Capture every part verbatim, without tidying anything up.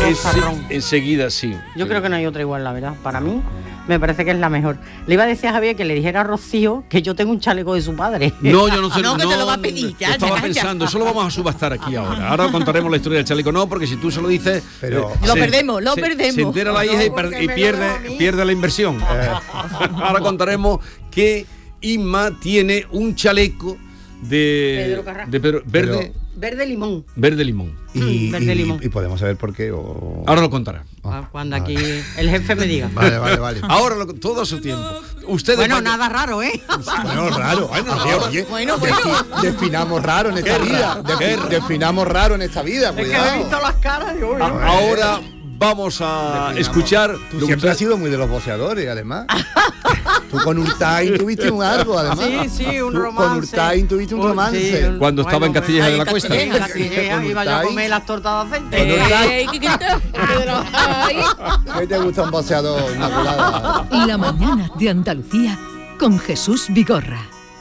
bozarrón. Enseguida, sí. Yo creo que no hay otra igual, la verdad. Para mí, me parece que es la mejor. Le iba a decir a Javier que le dijera a Rocío que yo tengo un chaleco de su padre. No, yo no sé. No, que no, te lo va a pedir. Ya, estaba ya, pensando, ya. eso lo vamos a subastar aquí ahora. Ahora contaremos la historia del chaleco. No, porque si tú se lo dices... Pero Lo se- perdemos, lo se- perdemos. Se entera la hija y, per- porque y me lo pierde, da a mí. pierde la inversión. Ahora contaremos que Inma tiene un chaleco de... Pedro Carrasco. de Pedro- verde, Verde limón. verde limón. y, Verde y- limón. y podemos saber por qué. O... Ahora lo contará. Ah, Cuando vale. aquí el jefe me diga. Vale, vale, vale. Ahora lo- todo a su tiempo. Ustedes Bueno, vayan- nada raro, ¿eh? Bueno, raro. Bueno, oye, Bueno, bueno. defi- definamos raro en esta Guerra, vida. Defi- guerra. Definamos raro en esta vida. Es que Cuidado. he visto las caras y uy, A- uy. ahora vamos a Definamos. escuchar. Tú lo que siempre has usted- sido muy de los boxeadores, además. Tú con Urtain tuviste un algo, además. Sí, sí, un Tú romance. Con Urtain tuviste un Uy, romance. sí, un- Cuando estaba en bueno, Castilleja de la ahí en Cuesta. Sí, en Castilleja. Castilleja, Con iba yo a Urtain. comer las tortas de aceite. Con Urtain. Ey, ¿qué quieres? Pero, ay. ¿Qué te gusta un boxeador, Inmaculada? La mañana de Andalucía con Jesús Vigorra.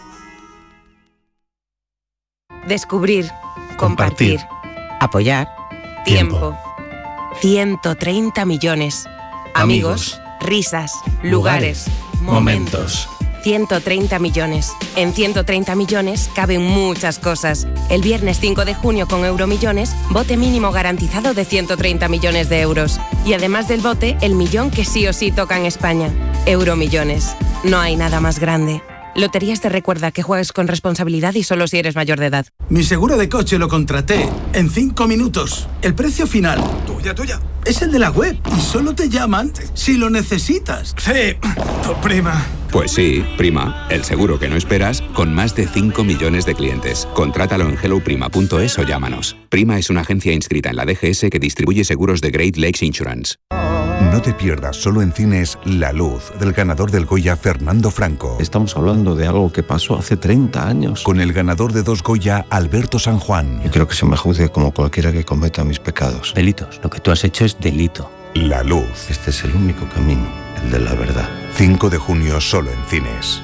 Descubrir, Compartir. compartir, apoyar, Tiempo. tiempo. ciento treinta millones. Amigos, risas, lugares, momentos. ciento treinta millones. En ciento treinta millones caben muchas cosas. El viernes cinco de junio con Euromillones, bote mínimo garantizado de ciento treinta millones de euros. Y además del bote, el millón que sí o sí toca en España. Euromillones. No hay nada más grande. Loterías te recuerda que juegues con responsabilidad y solo si eres mayor de edad. Mi seguro de coche lo contraté en cinco minutos. El precio final, tuya, tuya, es el de la web y solo te llaman si lo necesitas. Sí, tu prima. Pues sí, Prima, el seguro que no esperas con más de cinco millones de clientes. Contrátalo en hello prima punto es o llámanos. Prima es una agencia inscrita en la D G S que distribuye seguros de Great Lakes Insurance. No te pierdas solo en cines La Luz, del ganador del Goya Fernando Franco. Estamos hablando de algo que pasó hace treinta años. Con el ganador de dos Goya, Alberto San Juan. Y creo que se me juzgue como cualquiera que cometa mis pecados. Delitos. Lo que tú has hecho es delito. La Luz. Este es el único camino, el de la verdad. cinco de junio solo en cines.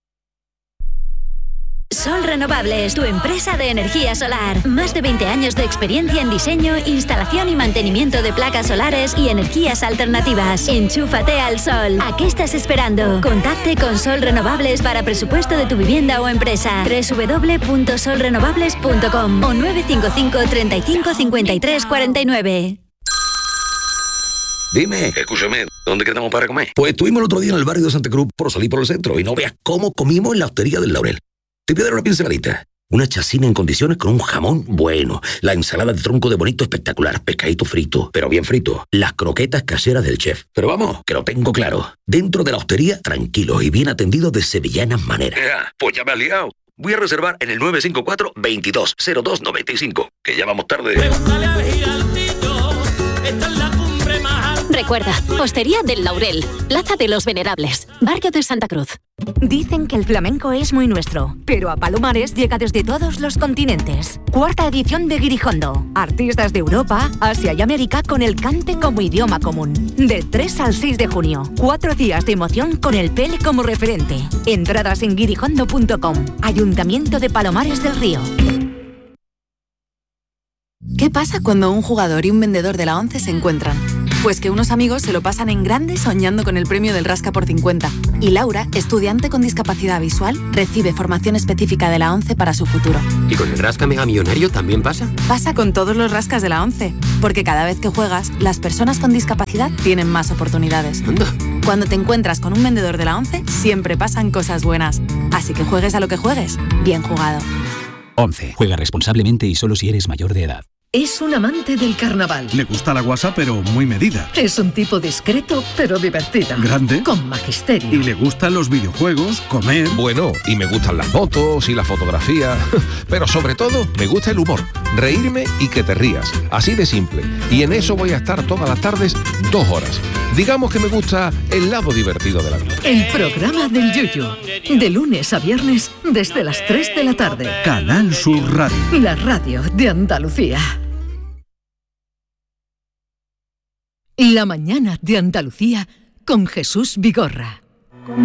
Sol Renovables, tu empresa de energía solar. Más de veinte años de experiencia en diseño, instalación y mantenimiento de placas solares y energías alternativas. Enchúfate al sol. ¿A qué estás esperando? Contacte con Sol Renovables para presupuesto de tu vivienda o empresa. doble u doble u doble u punto sol renovables punto com o nueve cinco cinco, treinta y cinco, cincuenta y tres, cuarenta y nueve. Dime, escúchame, ¿dónde quedamos para comer? Pues estuvimos el otro día en el barrio de Santa Cruz por salir por el centro y no veas cómo comimos en la hostería del Laurel. Te voy a dar una pinceladita. Una chacina en condiciones con un jamón bueno. La ensalada de tronco de bonito espectacular. Pescadito frito, pero bien frito. Las croquetas caseras del chef. Pero vamos, que lo tengo claro. Dentro de la hostería, tranquilos y bien atendidos de sevillanas maneras. Ya, pues ya me has liado. Voy a reservar en el nueve cinco cuatro, veintidós, cero dos, noventa y cinco. Que ya vamos tarde. Recuerda, Hostería del Laurel, Plaza de los Venerables, Barrio de Santa Cruz. Dicen que el flamenco es muy nuestro, pero a Palomares llega desde todos los continentes. Cuarta edición de Guirijondo. Artistas de Europa, Asia y América con el cante como idioma común. Del tres al seis de junio. Cuatro días de emoción con el Pele como referente. Entradas en guirijondo punto com. Ayuntamiento de Palomares del Río. ¿Qué pasa cuando un jugador y un vendedor de la ONCE se encuentran? Pues que unos amigos se lo pasan en grande soñando con el premio del Rasca por cincuenta. Y Laura, estudiante con discapacidad visual, recibe formación específica de la ONCE para su futuro. ¿Y con el Rasca Mega Millonario también pasa? Pasa con todos los rascas de la ONCE, porque cada vez que juegas, las personas con discapacidad tienen más oportunidades. Anda. Cuando te encuentras con un vendedor de la ONCE, siempre pasan cosas buenas. Así que juegues a lo que juegues, bien jugado. once. Juega responsablemente y solo si eres mayor de edad. Es un amante del carnaval. Le gusta la guasa, pero muy medida. Es un tipo discreto, pero divertido. Grande. Con magisterio. Y le gustan los videojuegos, comer. Bueno, y me gustan las motos y la fotografía. Pero sobre todo, me gusta el humor. Reírme y que te rías. Así de simple. Y en eso voy a estar todas las tardes dos horas. Digamos que me gusta el lado divertido de la vida. El programa del Yuyu. De lunes a viernes, desde las tres de la tarde. Canal Sur Radio. La radio de Andalucía. La mañana de Andalucía con Jesús Vigorra.